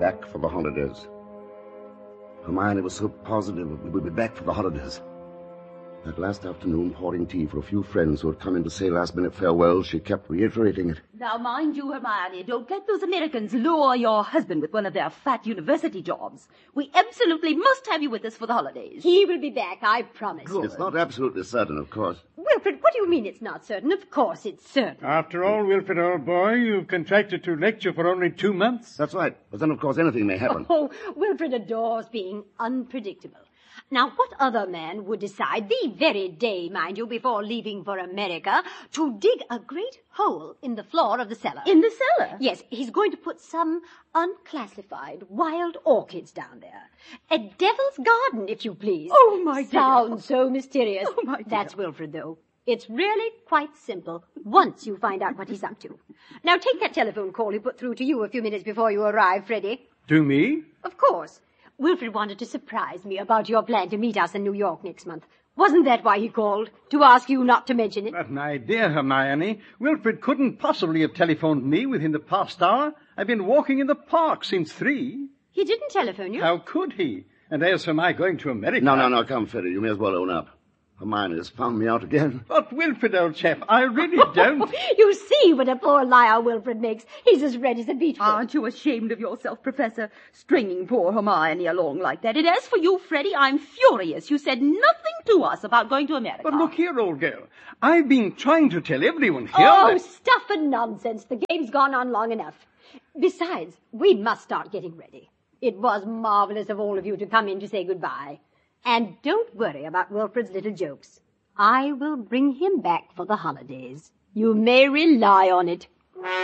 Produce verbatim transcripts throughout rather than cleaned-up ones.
back for the holidays. Hermione was so positive we would be back for the holidays. That last afternoon, pouring tea for a few friends who had come in to say last-minute farewell, she kept reiterating it. Now, mind you, Hermione, don't let those Americans lure your husband with one of their fat university jobs. We absolutely must have you with us for the holidays. He will be back, I promise. Good. It's not absolutely certain, of course. Wilfred, what do you mean it's not certain? Of course it's certain. After all, Wilfred, old boy, you've contracted to lecture for only two months. That's right. But then, of course, anything may happen. Oh, Wilfred adores being unpredictable. Now, what other man would decide, the very day, mind you, before leaving for America, to dig a great hole in the floor of the cellar? In the cellar? Yes, he's going to put some unclassified wild orchids down there. A devil's garden, if you please. Oh, my dear. Sounds so mysterious. Oh, my dear. That's Wilfred, though. It's really quite simple, once you find out what he's up to. Now, take that telephone call he put through to you a few minutes before you arrived, Freddie. To me? Of course. Wilfred wanted to surprise me about your plan to meet us in New York next month. Wasn't that why he called? To ask you not to mention it? But, my dear Hermione, Wilfred couldn't possibly have telephoned me within the past hour. I've been walking in the park since three. He didn't telephone you? How could he? And as for my going to America... No, no, no, come, Freddie. You may as well own up. Hermione has found me out again. But, Wilfred, old chap, I really don't... You see what a poor liar Wilfred makes. He's as red as a beetroot. Aren't you ashamed of yourself, Professor, stringing poor Hermione along like that? And as for you, Freddie, I'm furious. You said nothing to us about going to America. But look here, old girl. I've been trying to tell everyone here Oh, that... stuff and nonsense. The game's gone on long enough. Besides, we must start getting ready. It was marvelous of all of you to come in to say goodbye. And don't worry about Wilfred's little jokes. I will bring him back for the holidays. You may rely on it.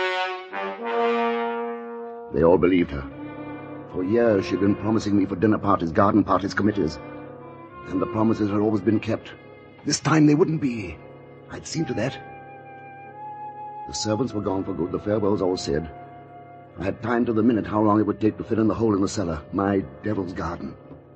They all believed her. For years she'd been promising me for dinner parties, garden parties, committees. And the promises had always been kept. This time they wouldn't be. I'd seen to that. The servants were gone for good, the farewells all said. I had time to the minute how long it would take to fill in the hole in the cellar, my devil's garden.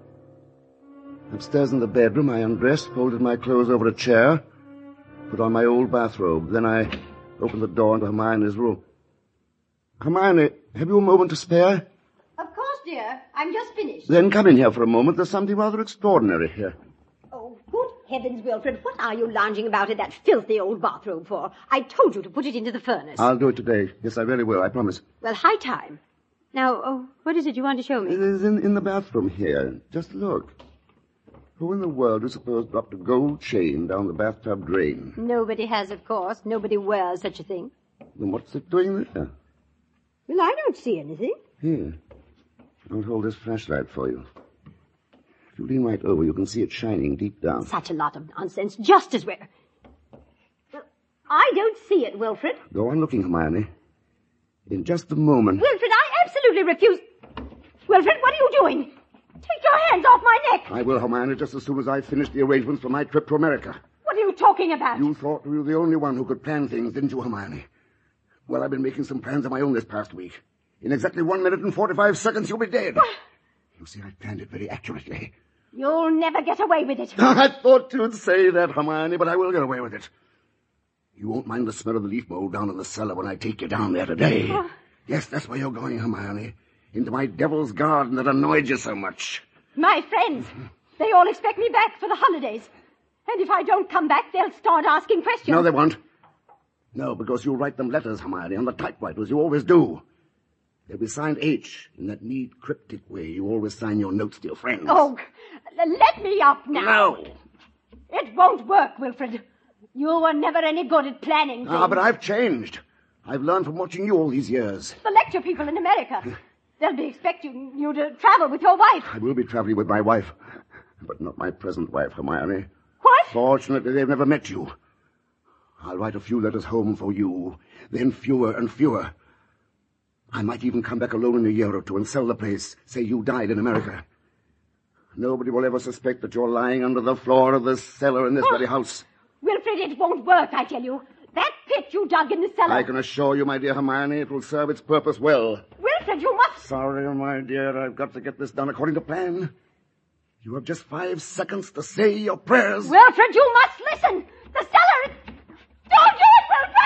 Upstairs in the bedroom, I undressed, folded my clothes over a chair, put on my old bathrobe. Then I opened the door into Hermione's room. Hermione, have you a moment to spare? Of course, dear. I'm just finished. Then come in here for a moment. There's something rather extraordinary here. Oh, good heavens, Wilfred. What are you lounging about in that filthy old bathrobe for? I told you to put it into the furnace. I'll do it today. Yes, I really will, I promise. Well, high time. Now, oh, what is it you want to show me? It is in, in the bathroom here. Just look. Who in the world do you suppose dropped a gold chain down the bathtub drain? Nobody has, of course. Nobody wears such a thing. Then what's it doing there? Well, I don't see anything. Here. I'll hold this flashlight for you. If you lean right over, you can see it shining deep down. Such a lot of nonsense. Just as well. Well, I don't see it, Wilfred. Go on looking, Hermione. In just a moment... Wilfred, I absolutely refuse... Wilfred, what are you doing? Take your hands off my neck. I will, Hermione, just as soon as I've finished the arrangements for my trip to America. What are you talking about? You thought you were the only one who could plan things, didn't you, Hermione? Well, I've been making some plans of my own this past week. In exactly one minute and forty-five seconds, you'll be dead. You see, I planned it very accurately. You'll never get away with it. I thought you'd say that, Hermione, but I will get away with it. You won't mind the smell of the leaf mold down in the cellar when I take you down there today. Oh. Yes, that's where you're going, Hermione. Into my devil's garden that annoyed you so much. My friends, they all expect me back for the holidays. And if I don't come back, they'll start asking questions. No, they won't. No, because you'll write them letters, Hermione, on the typewriter, as you always do. They'll be signed H, in that neat, cryptic way you always sign your notes to your friends. Oh, let me up now. No. It won't work, Wilfred. You were never any good at planning things. Ah, but I've changed. I've learned from watching you all these years. The lecture people in America. They'll be expecting you to travel with your wife. I will be traveling with my wife, but not my present wife, Hermione. What? Fortunately, they've never met you. I'll write a few letters home for you, then fewer and fewer. I might even come back alone in a year or two and sell the place, say you died in America. Nobody will ever suspect that you're lying under the floor of the cellar in this oh. very house. Wilfred, it won't work, I tell you. That pit you dug in the cellar... I can assure you, my dear Hermione, it will serve its purpose well. Wilfred, you must... Sorry, my dear, I've got to get this done according to plan. You have just five seconds to say your prayers. Wilfred, you must listen! The cellar...